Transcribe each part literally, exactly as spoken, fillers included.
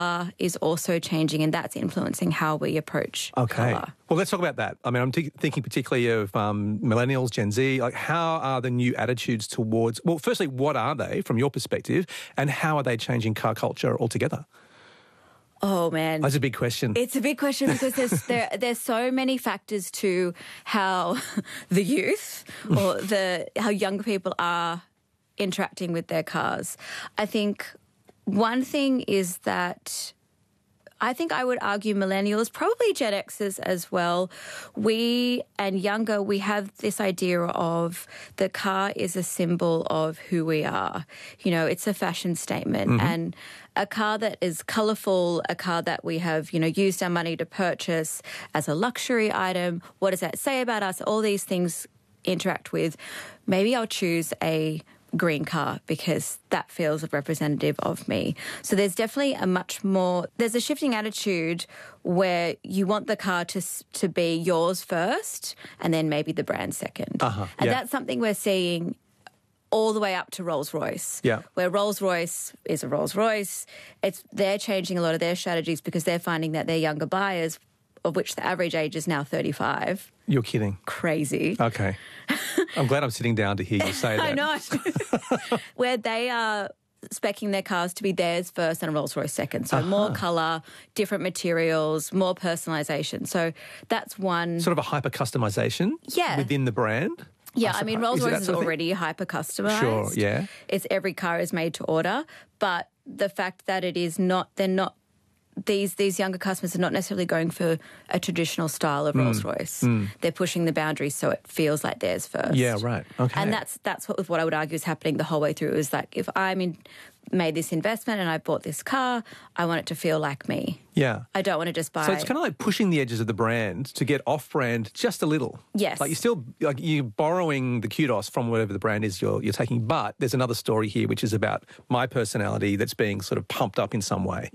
car is also changing, and that's influencing how we approach Okay. colour. Well, let's talk about that. I mean, I'm t- thinking particularly of um, millennials, Gen Z. Like, how are the new attitudes towards... Well, firstly, what are they from your perspective, and how are they changing car culture altogether? Oh, man. That's a big question. It's a big question because there's there, there's so many factors to how the youth or the how younger people are interacting with their cars. I think one thing is that I think I would argue millennials, probably Gen Xers as well, we and younger, we have this idea of the car is a symbol of who we are. You know, it's a fashion statement. Mm-hmm. And a car that is colourful, a car that we have, you know, used our money to purchase as a luxury item, what does that say about us? All these things interact with. Maybe I'll choose a green car because that feels representative of me. So there's definitely a much more, there's a shifting attitude where you want the car to to be yours first and then maybe the brand second. Uh-huh, and yeah. that's something we're seeing all the way up to Rolls-Royce, yeah. where Rolls-Royce is a Rolls-Royce. It's, they're changing a lot of their strategies because they're finding that their younger buyers, of which the average age is now thirty-five. You're kidding. Crazy. Okay. I'm glad I'm sitting down to hear you say that. I know. Where they are speccing their cars to be theirs first and a Rolls-Royce second. So uh-huh. more colour, different materials, more personalisation. So that's one... Sort of a hyper-customisation yeah. within the brand? Yeah, I, I mean, Rolls-Royce is, is already hyper-customised. Sure, yeah. It's every car is made to order. But the fact that it is not... They're not... These these younger customers are not necessarily going for a traditional style of mm. Rolls-Royce. Mm. They're pushing the boundaries so it feels like theirs first. Yeah, right. Okay. And that's that's what what I would argue is happening the whole way through. Is like if I'm in, made this investment and I bought this car, I want it to feel like me. Yeah. I don't want to just buy. So it's kind of like pushing the edges of the brand to get off-brand just a little. Yes. Like you're still like you're borrowing the kudos from whatever the brand is you're you're taking, but there's another story here which is about my personality that's being sort of pumped up in some way.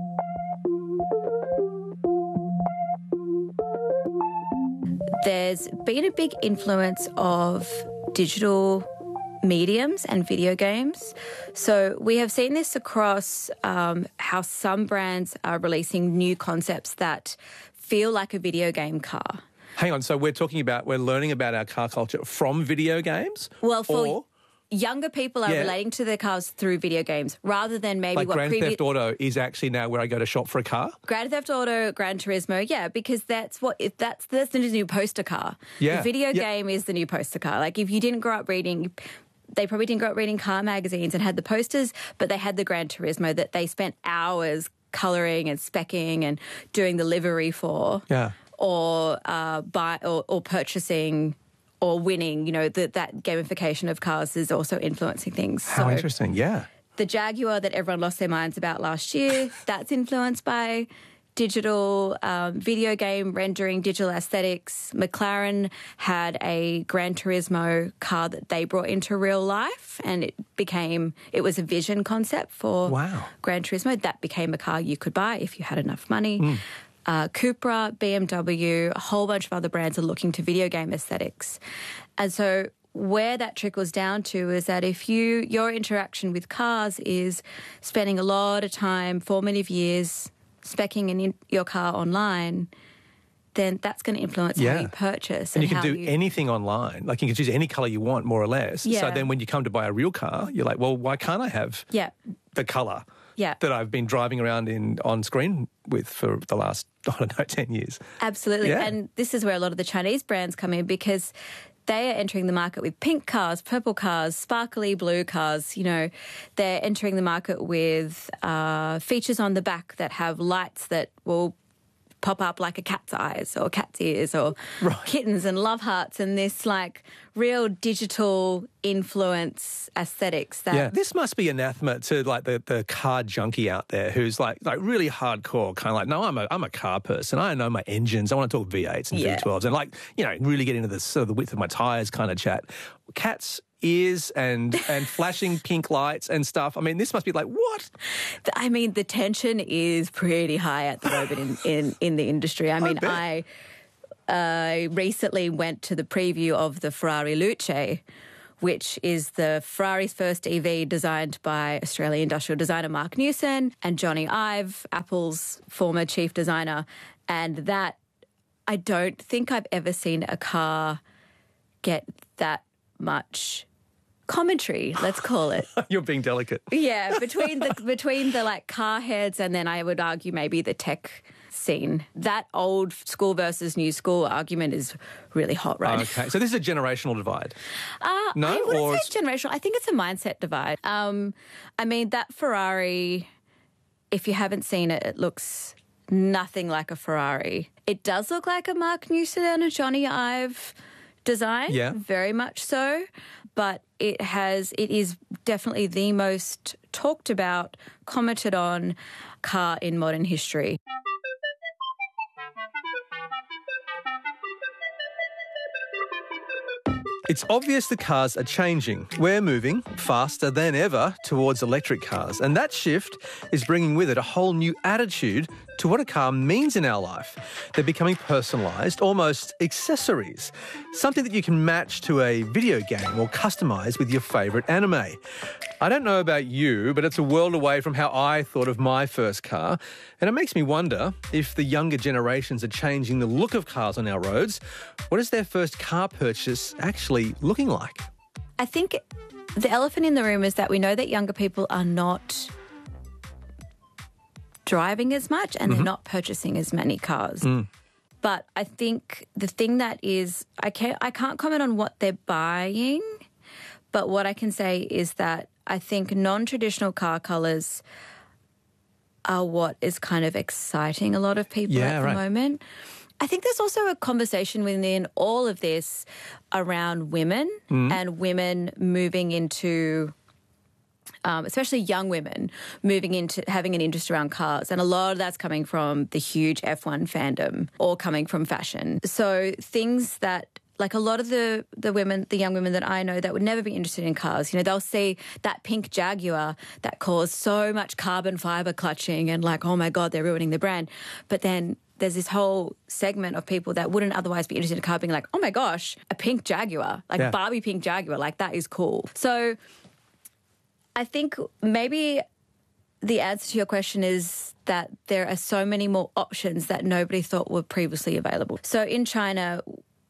There's been a big influence of digital mediums and video games. So we have seen this across um, how some brands are releasing new concepts that feel like a video game car. Hang on, so we're talking about, we're learning about our car culture from video games? Well, for... Or- Younger people are yeah. relating to their cars through video games rather than maybe like what Grand previ- Theft Auto is actually now where I go to shop for a car? Grand Theft Auto, Gran Turismo, yeah, because that's what if that's that's the new poster car. Yeah. The video yeah. game is the new poster car. Like if you didn't grow up reading, they probably didn't grow up reading car magazines and had the posters, but they had the Gran Turismo that they spent hours colouring and speccing and doing the livery for. Yeah. Or uh, buy or, or purchasing. Or winning, you know, that that gamification of cars is also influencing things. How so interesting, yeah. The Jaguar that everyone lost their minds about last year, that's influenced by digital um, video game rendering, digital aesthetics. McLaren had a Gran Turismo car that they brought into real life and it became, it was a vision concept for wow. Gran Turismo. That became a car you could buy if you had enough money. Mm. Uh, Cupra, B M W, a whole bunch of other brands are looking to video game aesthetics. And so where that trickles down to is that if you your interaction with cars is spending a lot of time, formative years, speccing in your car online, then that's going to influence yeah. how you purchase. And, and you can how do you... anything online. Like you can choose any colour you want, more or less. Yeah. So then when you come to buy a real car, you're like, well, why can't I have yeah. the colour yeah. that I've been driving around in on screen with for the last, I don't know, ten years? Absolutely. Yeah. And this is where a lot of the Chinese brands come in because they are entering the market with pink cars, purple cars, sparkly blue cars. You know, they're entering the market with uh, features on the back that have lights that will pop up like a cat's eyes or cat's ears or right. kittens and love hearts and this like real digital influence aesthetics. That yeah, this must be anathema to like the, the car junkie out there who's like like really hardcore, kind of like, no, I'm a I'm a car person. I know my engines. I want to talk V eights and yeah. V twelves and like, you know, really get into the sort of the width of my tyres kind of chat. Cats ears and and flashing pink lights and stuff. I mean, this must be like, what? I mean, the tension is pretty high at the moment in, in, in the industry. I mean, I, I uh, recently went to the preview of the Ferrari Luce, which is the Ferrari's first E V designed by Australian industrial designer Mark Newson and Johnny Ive, Apple's former chief designer. And that, I don't think I've ever seen a car get that much commentary, let's call it. You're being delicate. Yeah, between the between the like car heads and then I would argue maybe the tech scene. That old school versus new school argument is really hot right now. Okay, so this is a generational divide. Uh, no, I wouldn't or say it's generational. I think it's a mindset divide. Um, I mean, that Ferrari, if you haven't seen it, it looks nothing like a Ferrari. It does look like a Mark Newson and a Johnny Ive design, yeah, very much so. But it has, it is definitely the most talked about, commented on car in modern history. It's obvious the cars are changing. We're moving faster than ever towards electric cars, and that shift is bringing with it a whole new attitude to what a car means in our life. They're becoming personalised, almost accessories, something that you can match to a video game or customise with your favourite anime. I don't know about you, but it's a world away from how I thought of my first car, and it makes me wonder if the younger generations are changing the look of cars on our roads. What is their first car purchase actually looking like? I think the elephant in the room is that we know that younger people are not driving as much and mm-hmm. they're not purchasing as many cars. Mm. But I think the thing that is, I can't, I can't comment on what they're buying, but what I can say is that I think non-traditional car colours are what is kind of exciting a lot of people yeah, at the right. moment. I think there's also a conversation within all of this around women mm. and women moving into, um, especially young women, moving into having an interest around cars. And a lot of that's coming from the huge F one fandom or coming from fashion. So things that, like a lot of the, the women, the young women that I know that would never be interested in cars, you know, they'll see that pink Jaguar that caused so much carbon fibre clutching and like, oh my God, they're ruining the brand. But then there's this whole segment of people that wouldn't otherwise be interested in a car being like, oh my gosh, a pink Jaguar, like yeah. Barbie pink Jaguar, like that is cool. So I think maybe the answer to your question is that there are so many more options that nobody thought were previously available. So in China,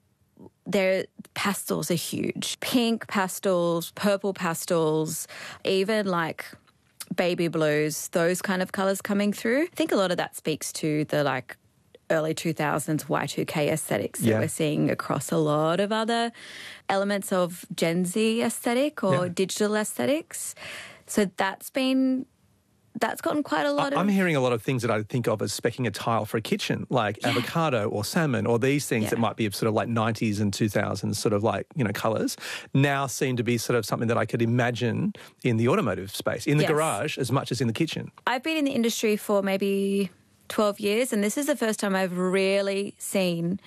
their pastels are huge. Pink pastels, purple pastels, even like baby blues, those kind of colours coming through. I think a lot of that speaks to the like early two thousands Y two K aesthetics yeah. that we're seeing across a lot of other elements of Gen Z aesthetic or yeah. digital aesthetics. So that's been... That's gotten quite a lot of... I'm hearing a lot of things that I think of as specking a tile for a kitchen, like yeah. avocado or salmon or these things yeah. that might be of sort of like nineties and two thousands sort of like, you know, colours, now seem to be sort of something that I could imagine in the automotive space, in the yes. garage as much as in the kitchen. I've been in the industry for maybe twelve years and this is the first time I've really seen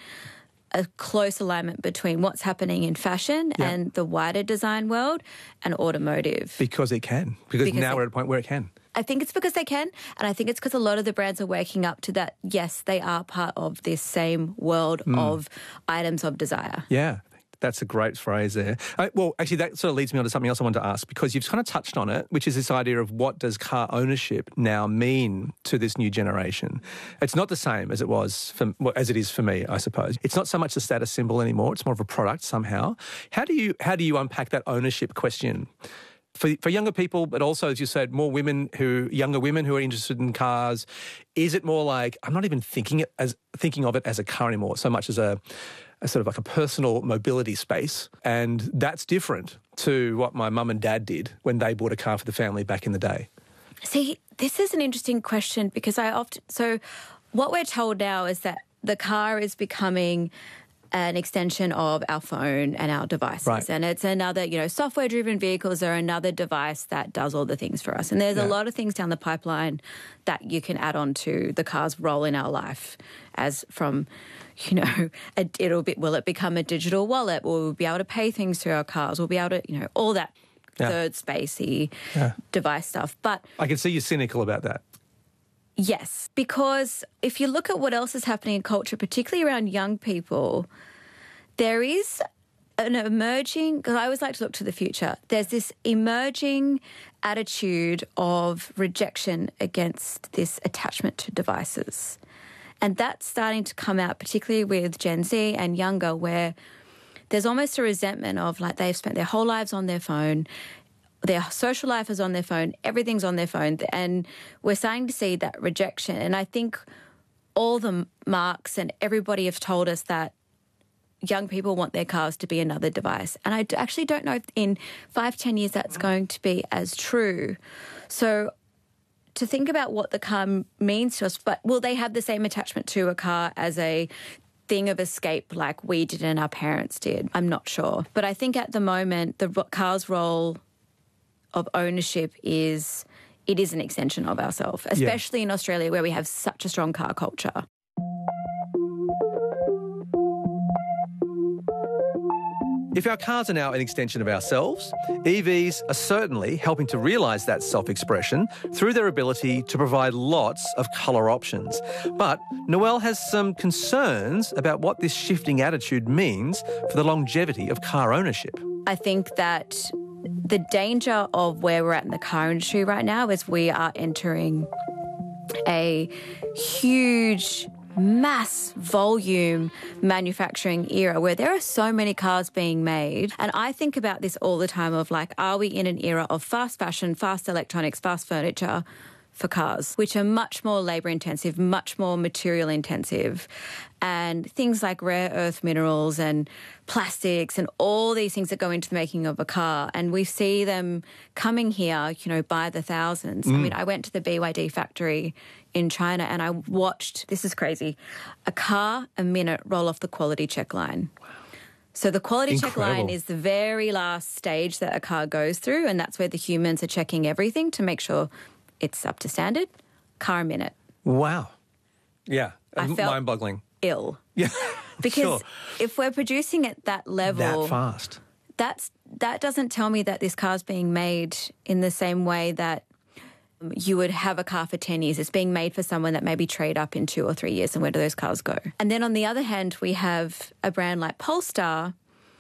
a close alignment between what's happening in fashion yeah. and the wider design world and automotive. Because it can. Because, because now it, we're at a point where it can. I think it's because they can, and I think it's because a lot of the brands are waking up to that, yes, they are part of this same world mm. of items of desire. Yeah, that's a great phrase there. Uh, well, actually, that sort of leads me on to something else I wanted to ask, because you've kind of touched on it, which is this idea of what does car ownership now mean to this new generation. It's not the same as it was, for, well, as it is for me, I suppose. It's not so much the status symbol anymore. It's more of a product somehow. How do you how do you unpack that ownership question? For, for younger people, but also, as you said, more women who, younger women who are interested in cars, is it more like, I'm not even thinking it as thinking of it as a car anymore, so much as a, a sort of like a personal mobility space. And that's different to what my mum and dad did when they bought a car for the family back in the day. See, this is an interesting question because I often, so what we're told now is that the car is becoming an extension of our phone and our devices. Right. And it's another, you know, software-driven vehicles are another device that does all the things for us. And there's yeah. a lot of things down the pipeline that you can add on to the car's role in our life as from, you know, a, it'll be, will it become a digital wallet? Will we be able to pay things through our cars? We'll be able to, you know, all that yeah. third spacey yeah. device stuff. But I can see you're cynical about that. Yes, because if you look at what else is happening in culture, particularly around young people, there is a an emerging, because I always like to look to the future, there's this emerging attitude of rejection against this attachment to devices. And that's starting to come out, particularly with Gen Z and younger, where there's almost a resentment of like they've spent their whole lives on their phone, their social life is on their phone, everything's on their phone, and we're starting to see that rejection. And I think all the marks and everybody have told us that young people want their cars to be another device. And I actually don't know if in five, ten years that's going to be as true. So to think about what the car means to us, but will they have the same attachment to a car as a thing of escape like we did and our parents did? I'm not sure. But I think at the moment, the car's role of ownership is, it is an extension of ourselves, especially yeah. in Australia where we have such a strong car culture. If our cars are now an extension of ourselves, E Vs are certainly helping to realise that self-expression through their ability to provide lots of colour options. But Noelle has some concerns about what this shifting attitude means for the longevity of car ownership. I think that the danger of where we're at in the car industry right now is we are entering a huge mass volume manufacturing era where there are so many cars being made. And I think about this all the time of like, are we in an era of fast fashion, fast electronics, fast furniture for cars, which are much more labour intensive, much more material intensive, and things like rare earth minerals and plastics and all these things that go into the making of a car. And we see them coming here, you know, by the thousands. Mm. I mean, I went to the B Y D factory in China and I watched, this is crazy, a car a minute roll off the quality check line. Wow. So the quality Incredible. check line is the very last stage that a car goes through, and that's where the humans are checking everything to make sure it's up to standard. Car a minute. Wow. Yeah. I felt mind-boggling. Ill. Yeah. Because sure. if we're producing at that level, that fast, that's that doesn't tell me that this car's being made in the same way that you would have a car for ten years. It's being made for someone that maybe trade up in two or three years, and where do those cars go? And then on the other hand, we have a brand like Polestar,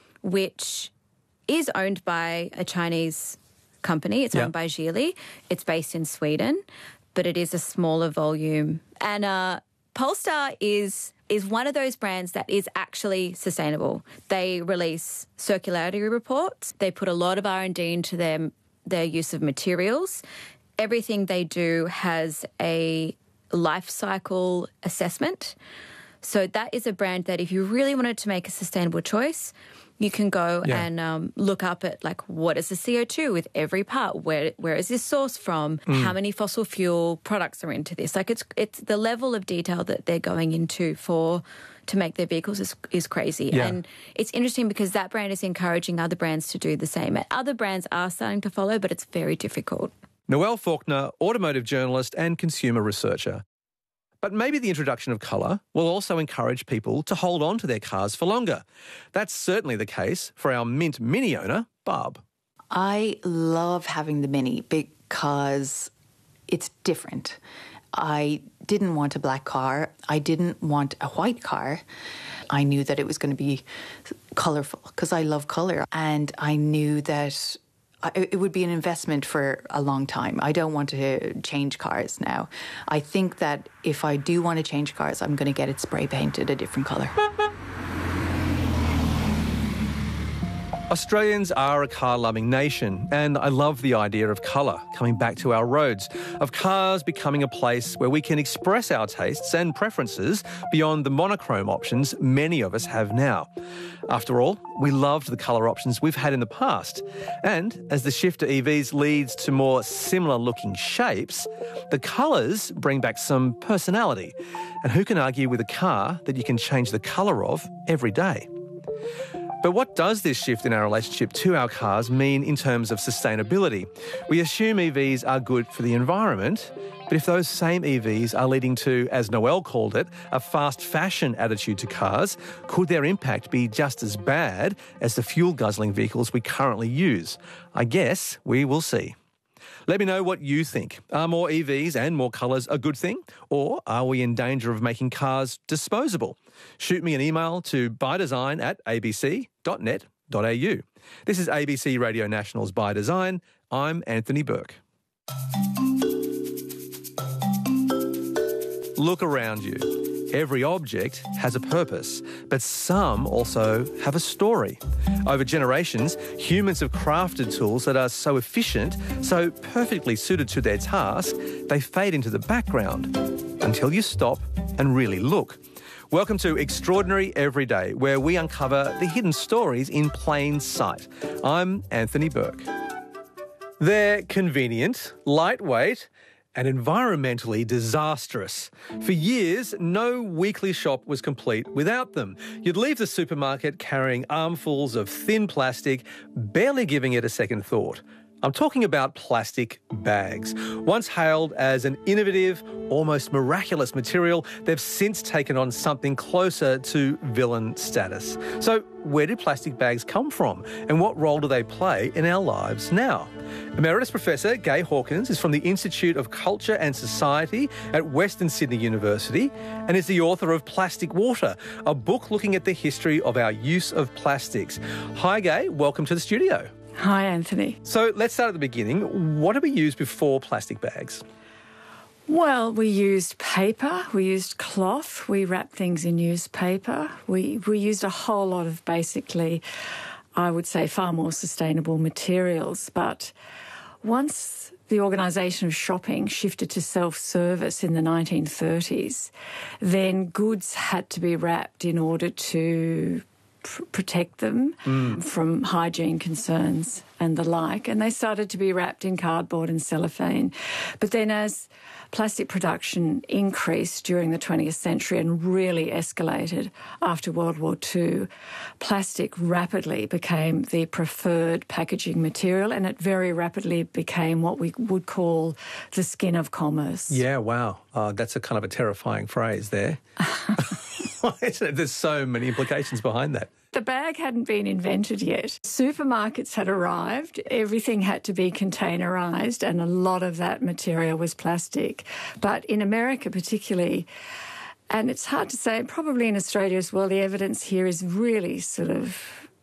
which is owned by a Chinese company. It's yeah. owned by Geely. It's based in Sweden, but it is a smaller volume. And uh, Polestar is is one of those brands that is actually sustainable. They release circularity reports. They put a lot of R and D into their, their use of materials. Everything they do has a life cycle assessment. So that is a brand that if you really wanted to make a sustainable choice, you can go yeah. and um, look up at, like, what is the C O two with every part? Where where is this sourced from? Mm. How many fossil fuel products are into this? Like, it's it's the level of detail that they're going into for to make their vehicles is, is crazy. Yeah. And it's interesting because that brand is encouraging other brands to do the same. Other brands are starting to follow, but it's very difficult. Noelle Faulkner, automotive journalist and consumer researcher. But maybe the introduction of colour will also encourage people to hold on to their cars for longer. That's certainly the case for our Mint Mini owner, Barb. I love having the Mini because it's different. I didn't want a black car. I didn't want a white car. I knew that it was going to be colourful because I love colour. And I knew that it would be an investment for a long time. I don't want to change cars now. I think that if I do want to change cars, I'm going to get it spray painted a different colour. Australians are a car-loving nation, and I love the idea of colour coming back to our roads, of cars becoming a place where we can express our tastes and preferences beyond the monochrome options many of us have now. After all, we loved the colour options we've had in the past. And as the shift to E Vs leads to more similar-looking shapes, the colours bring back some personality. And who can argue with a car that you can change the colour of every day? But what does this shift in our relationship to our cars mean in terms of sustainability? We assume E Vs are good for the environment, but if those same E Vs are leading to, as Noelle called it, a fast fashion attitude to cars, could their impact be just as bad as the fuel-guzzling vehicles we currently use? I guess we will see. Let me know what you think. Are more E Vs and more colours a good thing? Or are we in danger of making cars disposable? Shoot me an email to bydesign at a b c dot net dot a u. This is A B C Radio National's By Design. I'm Anthony Burke. Look around you. Every object has a purpose, but some also have a story. Over generations, humans have crafted tools that are so efficient, so perfectly suited to their task, they fade into the background until you stop and really look. Welcome to Extraordinary Everyday, where we uncover the hidden stories in plain sight. I'm Anthony Burke. They're convenient, lightweight, and environmentally disastrous. For years, no weekly shop was complete without them. You'd leave the supermarket carrying armfuls of thin plastic, barely giving it a second thought. I'm talking about plastic bags. Once hailed as an innovative, almost miraculous material, they've since taken on something closer to villain status. So where did plastic bags come from, and what role do they play in our lives now? Emeritus Professor Gai Hawkins is from the Institute of Culture and Society at Western Sydney University and is the author of Plastic Water, a book looking at the history of our use of plastics. Hi Gai, welcome to the studio. Hi, Anthony. So let's start at the beginning. What did we use before plastic bags? Well, we used paper, we used cloth, we wrapped things in newspaper. We, we used a whole lot of basically, I would say, far more sustainable materials. But once the organisation of shopping shifted to self-service in the nineteen thirties, then goods had to be wrapped in order to protect them mm. from hygiene concerns and the like. And they started to be wrapped in cardboard and cellophane. But then as plastic production increased during the twentieth century and really escalated after World War Two, plastic rapidly became the preferred packaging material, and it very rapidly became what we would call the skin of commerce. Yeah, wow. Uh, that's a kind of a terrifying phrase there. There's so many implications behind that. The bag hadn't been invented yet. Supermarkets had arrived. Everything had to be containerised, and a lot of that material was plastic. But in America particularly, and it's hard to say, probably in Australia as well, the evidence here is really sort of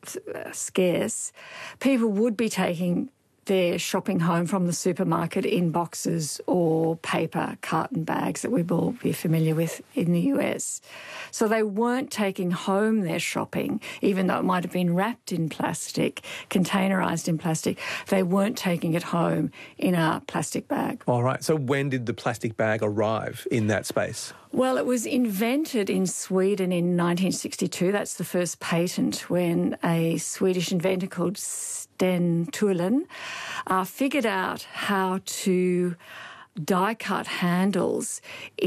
scarce. People would be taking their shopping home from the supermarket in boxes or paper carton bags that we will be familiar with in the U S. So they weren't taking home their shopping, even though it might have been wrapped in plastic, containerised in plastic. They weren't taking it home in a plastic bag. All right. So when did the plastic bag arrive in that space? Well, it was invented in Sweden in nineteen sixty-two. That's the first patent, when a Swedish inventor called Sten Thulin uh, figured out how to die-cut handles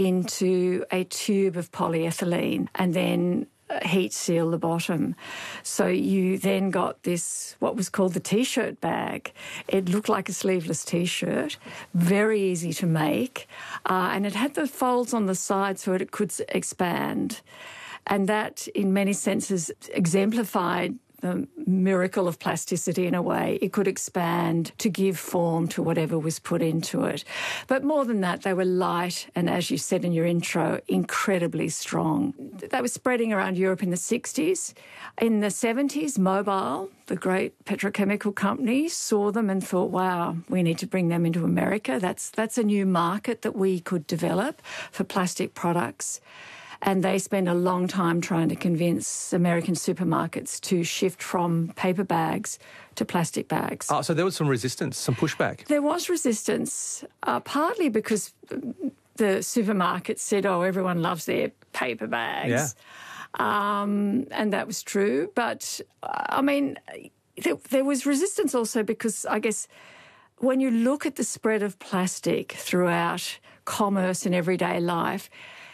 into a tube of polyethylene and then heat seal the bottom. So you then got this, what was called the T-shirt bag. It looked like a sleeveless T-shirt, very easy to make, uh, and it had the folds on the side so it could expand. And that, in many senses, exemplified the miracle of plasticity in a way. It could expand to give form to whatever was put into it. But more than that, they were light and, as you said in your intro, incredibly strong. They were spreading around Europe in the sixties. In the seventies, Mobil, the great petrochemical company, saw them and thought, wow, we need to bring them into America. That's, that's a new market that we could develop for plastic products. And they spent a long time trying to convince American supermarkets to shift from paper bags to plastic bags. Oh, so there was some resistance, some pushback. There was resistance, uh, partly because the supermarkets said, oh, everyone loves their paper bags. Yeah. Um, and that was true. But, uh, I mean, there, there was resistance also because, I guess, when you look at the spread of plastic throughout commerce and everyday life,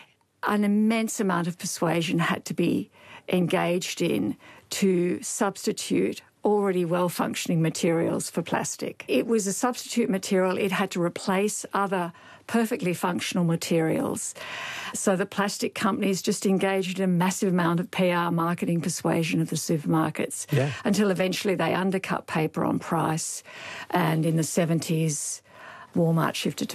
an immense amount of persuasion had to be engaged in to substitute already well-functioning materials for plastic. It was a substitute material. It had to replace other perfectly functional materials. So the plastic companies just engaged in a massive amount of P R, marketing persuasion of the supermarkets, yeah, until eventually they undercut paper on price. And in the seventies, Walmart shifted to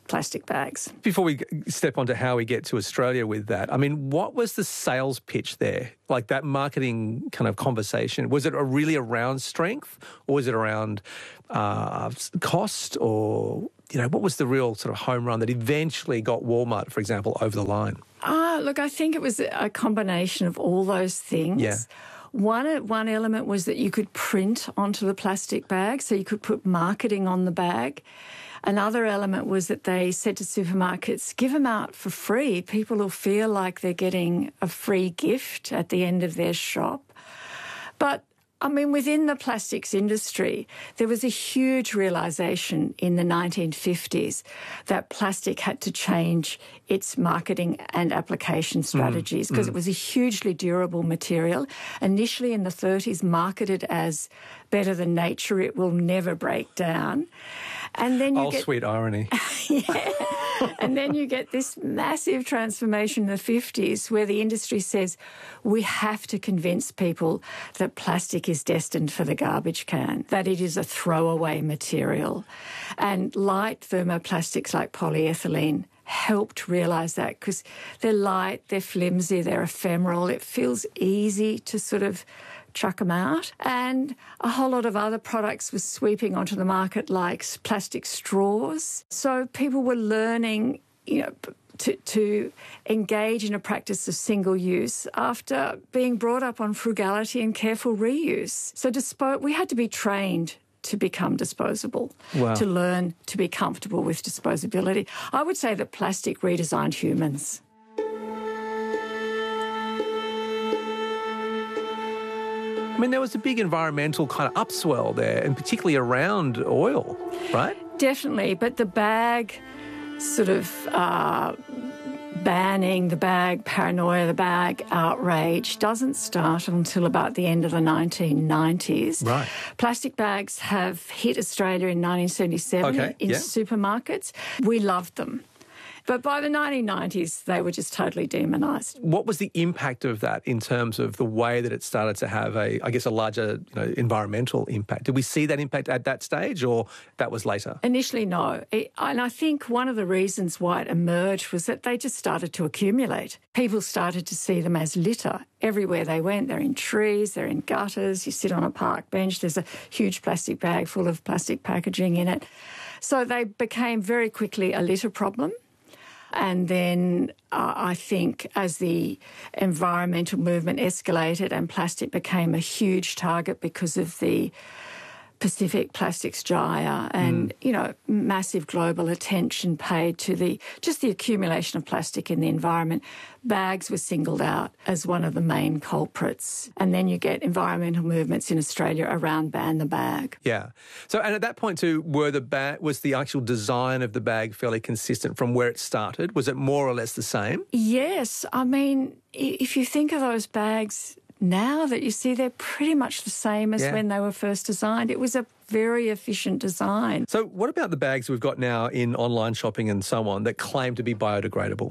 plastic bags. Before we step on to how we get to Australia with that, I mean, what was the sales pitch there? Like that marketing kind of conversation, was it a really around strength, or was it around uh, cost, or, you know, what was the real sort of home run that eventually got Walmart, for example, over the line? Ah, look, I think it was a combination of all those things. Yeah. One, one element was that you could print onto the plastic bag, so you could put marketing on the bag. Another element was that they said to supermarkets, give them out for free. People will feel like they're getting a free gift at the end of their shop. But I mean, within the plastics industry, there was a huge realisation in the nineteen fifties that plastic had to change its marketing and application strategies because mm, mm. it was a hugely durable material. Initially in the thirties, marketed as better than nature, it will never break down. And then you oh, get... sweet irony. Yeah. And then you get this massive transformation in the fifties where the industry says we have to convince people that plastic is destined for the garbage can, that it is a throwaway material. And light thermoplastics like polyethylene helped realise that because they're light, they're flimsy, they're ephemeral. It feels easy to sort of chuck them out. And a whole lot of other products were sweeping onto the market like plastic straws. So people were learning, you know, to, to engage in a practice of single use after being brought up on frugality and careful reuse. So dispo- we had to be trained to become disposable, wow. to learn to be comfortable with disposability. I would say that plastic redesigned humans. I mean, there was a big environmental kind of upswell there, and particularly around oil, right? Definitely, but the bag sort of uh, banning, the bag paranoia, the bag outrage doesn't start until about the end of the nineteen nineties. Right. Plastic bags have hit Australia in nineteen seventy-seven okay, in yeah. supermarkets. We loved them. But by the nineteen nineties, they were just totally demonised. What was the impact of that in terms of the way that it started to have a, I guess, a larger, you know, environmental impact? Did we see that impact at that stage, or that was later? Initially, no. It, and I think one of the reasons why it emerged was that they just started to accumulate. People started to see them as litter. Everywhere they went, they're in trees, they're in gutters. You sit on a park bench, there's a huge plastic bag full of plastic packaging in it. So they became very quickly a litter problem. And then uh, I think as the environmental movement escalated and plastic became a huge target because of the Pacific Plastics Gyre and, mm. you know, massive global attention paid to the just the accumulation of plastic in the environment, bags were singled out as one of the main culprits. And then you get environmental movements in Australia around ban the bag. Yeah. So, and at that point too, were the bag, was the actual design of the bag fairly consistent from where it started? Was it more or less the same? Yes. I mean, if you think of those bags now that you see, they're pretty much the same as yeah. when they were first designed. It was a very efficient design. So what about the bags we've got now in online shopping and so on that claim to be biodegradable?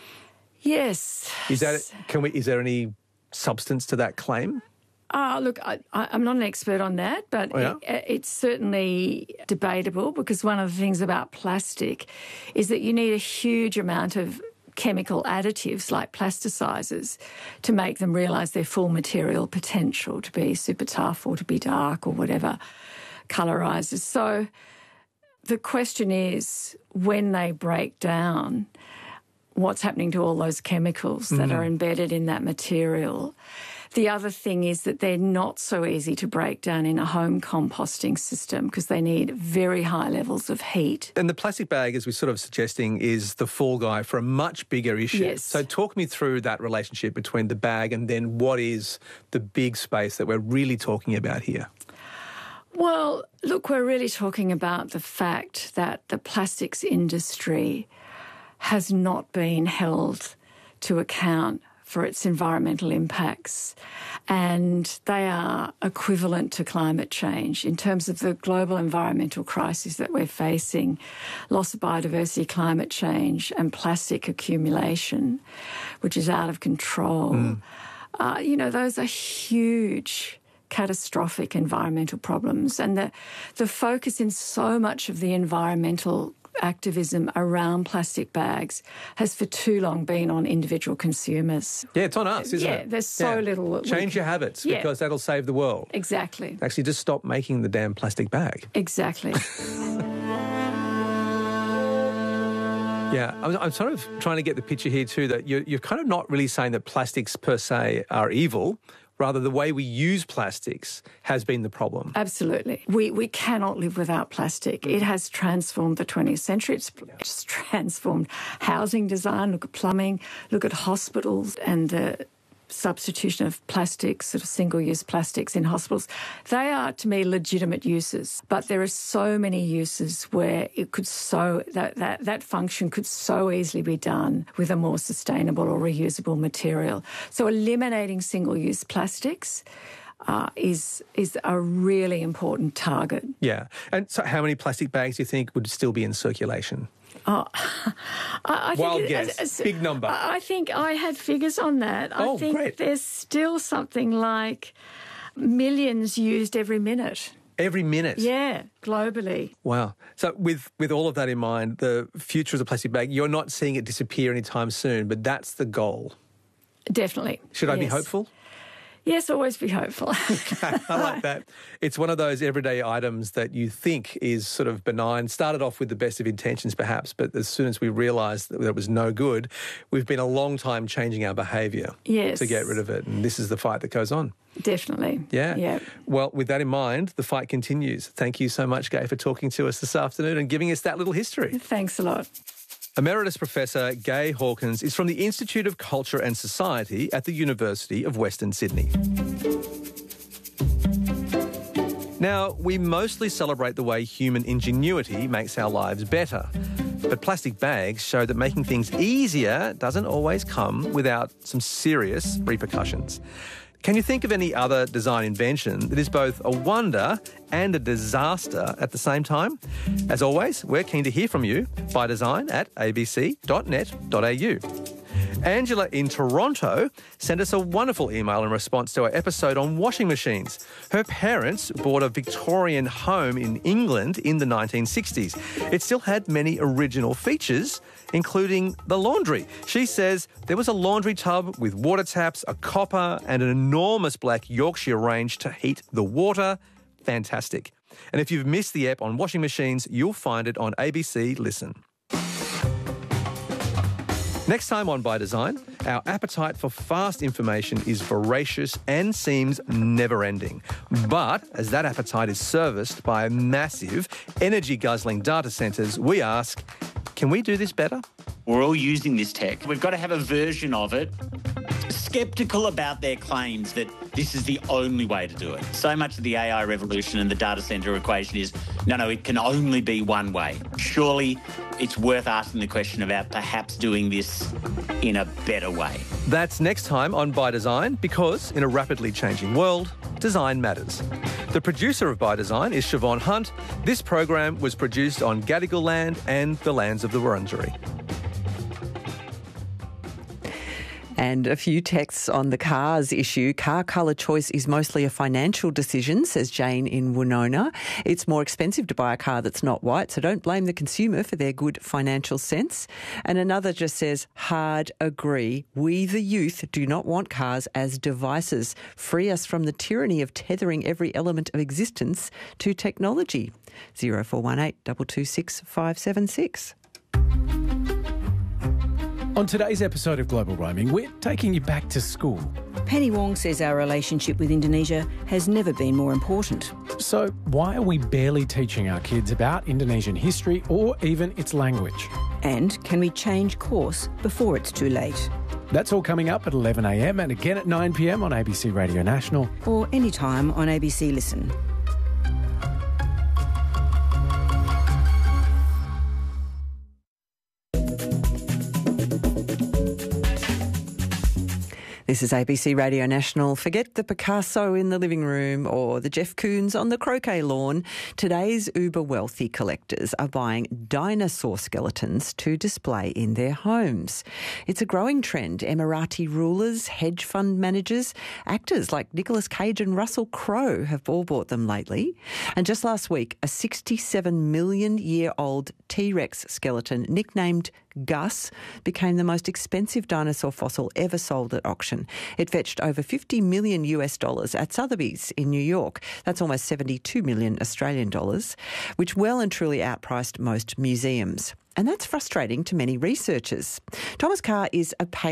Yes. Is that, can we, is there any substance to that claim? Uh, look, I, I'm not an expert on that, but oh, yeah? it, it's certainly debatable because one of the things about plastic is that you need a huge amount of chemical additives like plasticizers to make them realise their full material potential, to be super tough or to be dark or whatever colorizers. So the question is, when they break down, what's happening to all those chemicals that mm. are embedded in that material? The other thing is that they're not so easy to break down in a home composting system because they need very high levels of heat. And the plastic bag, as we're sort of suggesting, is the fall guy for a much bigger issue. Yes. So talk me through that relationship between the bag and then what is the big space that we're really talking about here? Well, look, we're really talking about the fact that the plastics industry has not been held to account for its environmental impacts, and they are equivalent to climate change in terms of the global environmental crisis that we're facing, loss of biodiversity, climate change, and plastic accumulation, which is out of control. Mm. Uh, you know, those are huge, catastrophic environmental problems, and the the focus in so much of the environmental activism around plastic bags has for too long been on individual consumers. Yeah, it's on us, isn't yeah, it? Yeah, there's so yeah. little. That Change we can, your habits yeah. because that'll save the world. Exactly. Actually, just stop making the damn plastic bag. Exactly. Yeah, I'm, I'm sort of trying to get the picture here too that you're, you're kind of not really saying that plastics per se are evil. Rather, the way we use plastics has been the problem. Absolutely. We we cannot live without plastic. It has transformed the twentieth century. It's, it's transformed housing design. Look at plumbing. Look at hospitals and the substitution of plastics, sort of single-use plastics in hospitals. They are, to me, legitimate uses. But there are so many uses where it could so that, that, that function could so easily be done with a more sustainable or reusable material. So eliminating single-use plastics Uh, is is a really important target. Yeah. And so how many plastic bags do you think would still be in circulation? Oh, I, I Wild think guess. It's, Big number. I think I had figures on that. Oh, I think great. there's still something like millions used every minute. Every minute? Yeah, globally. Wow. So with, with all of that in mind, the future of the plastic bag, you're not seeing it disappear anytime soon, but that's the goal. Definitely. Should I yes. be hopeful? Yes, always be hopeful. I like that. It's one of those everyday items that you think is sort of benign. Started off with the best of intentions, perhaps, but as soon as we realised that it was no good, we've been a long time changing our behaviour yes. to get rid of it. And this is the fight that goes on. Definitely. Yeah. yeah. Well, with that in mind, the fight continues. Thank you so much, Gay, for talking to us this afternoon and giving us that little history. Thanks a lot. Emeritus Professor Gay Hawkins is from the Institute of Culture and Society at the University of Western Sydney. Now, we mostly celebrate the way human ingenuity makes our lives better. But plastic bags show that making things easier doesn't always come without some serious repercussions. Can you think of any other design invention that is both a wonder and a disaster at the same time? As always, we're keen to hear from you by design at a b c dot net dot a u. Angela in Toronto sent us a wonderful email in response to our episode on washing machines. Her parents bought a Victorian home in England in the nineteen sixties. It still had many original features, including the laundry. She says there was a laundry tub with water taps, a copper and an enormous black Yorkshire range to heat the water. Fantastic. And if you've missed the app on washing machines, you'll find it on A B C Listen. Next time on By Design, our appetite for fast information is voracious and seems never-ending. But as that appetite is serviced by massive, energy-guzzling data centres, we ask, can we do this better? We're all using this tech. We've got to have a version of it. Sceptical about their claims that this is the only way to do it. So much of the A I revolution and the data centre equation is, no, no, it can only be one way. Surely it's worth asking the question about perhaps doing this in a better way. That's next time on By Design, because in a rapidly changing world, design matters. The producer of By Design is Siobhan Hunt. This program was produced on Gadigal land and the lands of the Wurundjeri. And a few texts on the cars issue. Car colour choice is mostly a financial decision, says Jane in Winona. It's more expensive to buy a car that's not white, so don't blame the consumer for their good financial sense. And another just says, hard agree. We, the youth, do not want cars as devices. Free us from the tyranny of tethering every element of existence to technology. zero four one eight, two two six, five seven six. On today's episode of Global Roaming, we're taking you back to school. Penny Wong says our relationship with Indonesia has never been more important. So why are we barely teaching our kids about Indonesian history or even its language? And can we change course before it's too late? That's all coming up at eleven a m and again at nine p m on A B C Radio National. Or anytime on A B C Listen. This is A B C Radio National. Forget the Picasso in the living room or the Jeff Koons on the croquet lawn. Today's uber wealthy collectors are buying dinosaur skeletons to display in their homes. It's a growing trend. Emirati rulers, hedge fund managers, actors like Nicolas Cage and Russell Crowe have all bought them lately. And just last week, a sixty-seven million year old T-Rex skeleton nicknamed Gus became the most expensive dinosaur fossil ever sold at auction. It fetched over fifty million US dollars at Sotheby's in New York. That's almost seventy-two million Australian dollars, which well and truly outpriced most museums. And that's frustrating to many researchers. Thomas Carr is a